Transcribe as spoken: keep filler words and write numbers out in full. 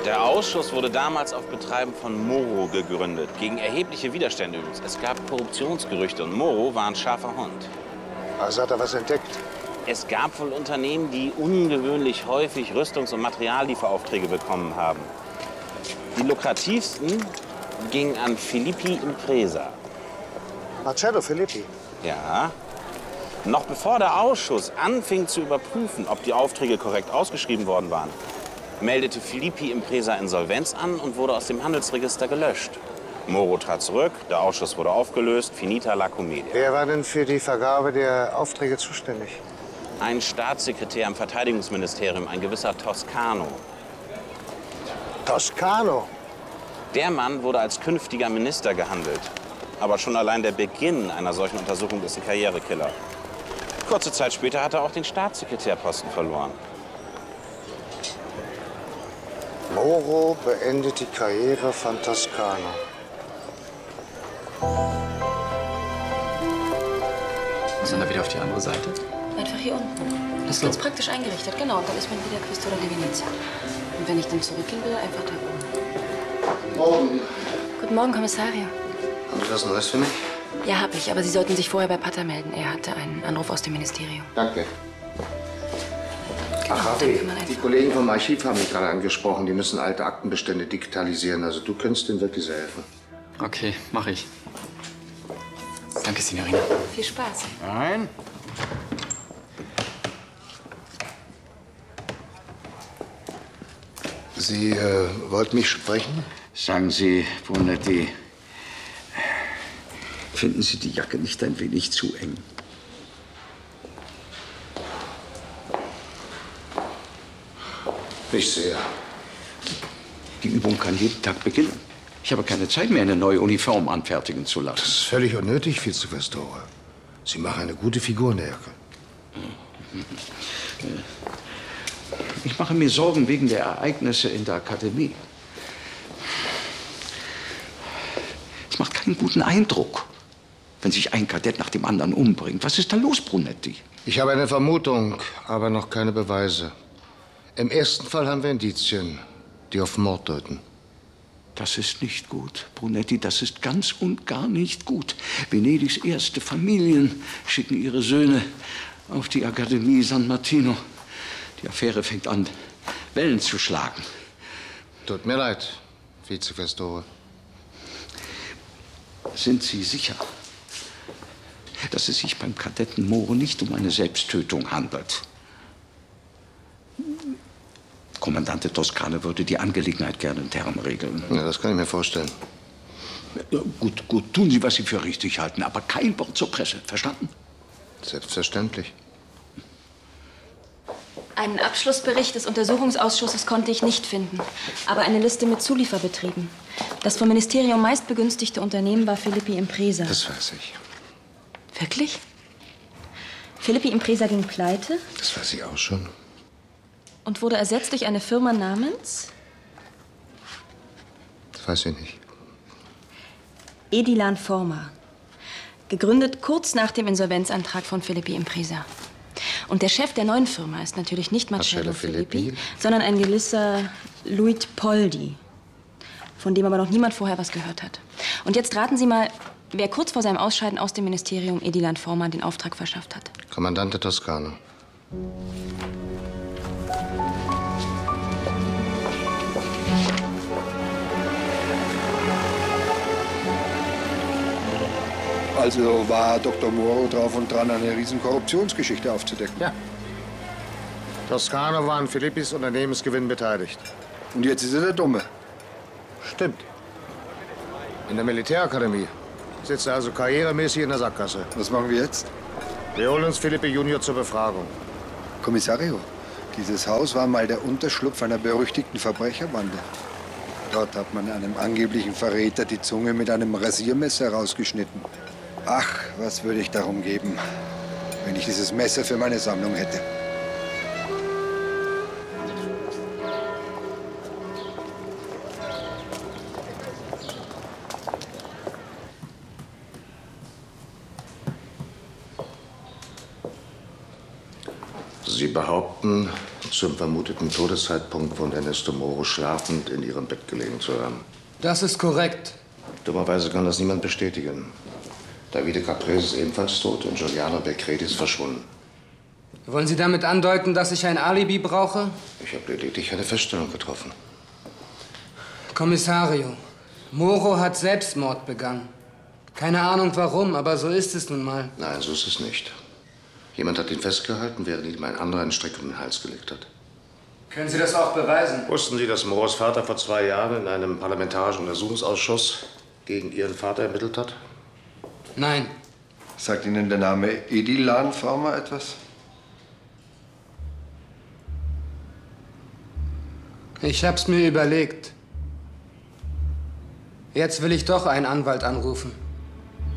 Der Ausschuss wurde damals auf Betreiben von Moro gegründet, gegen erhebliche Widerstände übrigens. Es gab Korruptionsgerüchte und Moro war ein scharfer Hund. Also hat er was entdeckt? Es gab wohl Unternehmen, die ungewöhnlich häufig Rüstungs- und Materiallieferaufträge bekommen haben. Die lukrativsten gingen an Filippi Impresa. Marcello Filippi? Ja. Noch bevor der Ausschuss anfing zu überprüfen, ob die Aufträge korrekt ausgeschrieben worden waren, meldete Filippi Impresa Insolvenz an und wurde aus dem Handelsregister gelöscht. Moro trat zurück, der Ausschuss wurde aufgelöst, finita la commedia. Wer war denn für die Vergabe der Aufträge zuständig? Ein Staatssekretär im Verteidigungsministerium, ein gewisser Toscano. Toscano? Der Mann wurde als künftiger Minister gehandelt. Aber schon allein der Beginn einer solchen Untersuchung ist ein Karrierekiller. Kurze Zeit später hat er auch den Staatssekretärposten verloren. Moro beendet die Karriere von Toscano. Sollen wir wieder auf die andere Seite? Einfach hier unten. Das ist ganz praktisch eingerichtet, genau. Und dann ist man wieder Questore di Venezia. Und wenn ich dann zurückgehen will, einfach da oben. Morgen. Guten Morgen, Kommissario. Haben Sie was Neues für mich? Ja, hab ich. Aber Sie sollten sich vorher bei Pater melden. Er hatte einen Anruf aus dem Ministerium. Danke. Genau, Ach, dann Harvey, kann man die einfach... Kollegen vom Archiv haben mich gerade angesprochen. Die müssen alte Aktenbestände digitalisieren. Also du könntest denen wirklich sehr helfen. Okay, mache ich. Danke, Signorina. Viel Spaß. Nein. Sie äh, wollten mich sprechen? Sagen Sie, Brunetti, finden Sie die Jacke nicht ein wenig zu eng? Nicht sehr. Die Übung kann jeden Tag beginnen. Ich habe keine Zeit mehr, eine neue Uniform anfertigen zu lassen. Das ist völlig unnötig, Vizequestore. Sie machen eine gute Figur in der Jacke. Ich mache mir Sorgen wegen der Ereignisse in der Akademie. Es macht keinen guten Eindruck, wenn sich ein Kadett nach dem anderen umbringt. Was ist da los, Brunetti? Ich habe eine Vermutung, aber noch keine Beweise. Im ersten Fall haben wir Indizien, die auf Mord deuten. Das ist nicht gut, Brunetti, das ist ganz und gar nicht gut. Venedigs erste Familien schicken ihre Söhne auf die Akademie San Martino. Die Affäre fängt an, Wellen zu schlagen. Tut mir leid, Vizequestore. Sind Sie sicher, dass es sich beim Kadetten Moro nicht um eine Selbsttötung handelt? Kommandante Toscano würde die Angelegenheit gerne intern regeln. Ja, das kann ich mir vorstellen. Ja, gut, gut, tun Sie, was Sie für richtig halten, aber kein Wort zur Presse. Verstanden? Selbstverständlich. Einen Abschlussbericht des Untersuchungsausschusses konnte ich nicht finden. Aber eine Liste mit Zulieferbetrieben. Das vom Ministerium meist begünstigte Unternehmen war Filippi Impresa. Das weiß ich. Wirklich? Filippi Impresa ging pleite Das weiß ich auch schon. und wurde ersetzt durch eine Firma namens Das weiß ich nicht. Edilan Forma. Gegründet kurz nach dem Insolvenzantrag von Filippi Impresa. Und der Chef der neuen Firma ist natürlich nicht Marcello, Marcello Filippi, Filippi, sondern ein gewisser Luit Poldi, von dem aber noch niemand vorher was gehört hat. Und jetzt raten Sie mal, wer kurz vor seinem Ausscheiden aus dem Ministerium Edilan Forma den Auftrag verschafft hat. Kommandante Toscano. Also war Doktor Moro drauf und dran, eine riesen Korruptionsgeschichte aufzudecken. Ja. Toscano war an Filippis Unternehmensgewinn beteiligt. Und jetzt ist er der Dumme. Stimmt. In der Militärakademie. Sitzt er also karrieremäßig in der Sackgasse. Was machen wir jetzt? Wir holen uns Filippi Junior zur Befragung. Kommissario, dieses Haus war mal der Unterschlupf einer berüchtigten Verbrecherbande. Dort hat man einem angeblichen Verräter die Zunge mit einem Rasiermesser rausgeschnitten. Ach, was würde ich darum geben, wenn ich dieses Messer für meine Sammlung hätte. Sie behaupten, Zum vermuteten Todeszeitpunkt von Ernesto Moro schlafend in ihrem Bett gelegen zu haben. Das ist korrekt. Dummerweise kann das niemand bestätigen. Davide Caprese ist ebenfalls tot und Giuliano Belcredi ist verschwunden. Wollen Sie damit andeuten, dass ich ein Alibi brauche? Ich habe lediglich eine Feststellung getroffen. Kommissario, Moro hat Selbstmord begangen. Keine Ahnung warum, aber so ist es nun mal. Nein, so ist es nicht. Jemand hat ihn festgehalten, während ihm ein anderer einen Strick um den Hals gelegt hat. Können Sie das auch beweisen? Wussten Sie, dass Moros Vater vor zwei Jahren in einem parlamentarischen Untersuchungsausschuss gegen Ihren Vater ermittelt hat? Nein. Sagt Ihnen der Name Edilan Former etwas? Ich hab's mir überlegt. Jetzt will ich doch einen Anwalt anrufen.